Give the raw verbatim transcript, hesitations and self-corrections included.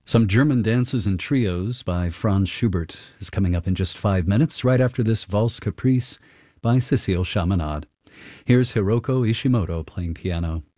Some German dances and trios by Franz Schubert is coming up in just five minutes, right after this Valse Caprice by Cécile Chaminade. Here's Hiroko Ishimoto playing piano.